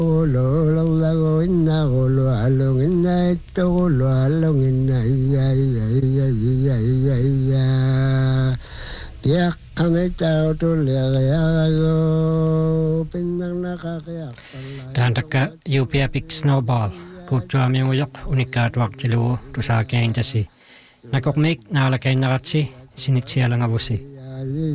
Dan taka Upia Big Snowball kuttua miujok unikkaat waktilu tusaa keintäsi. Nakok meik naalakain naratsi sinitsialangavusi.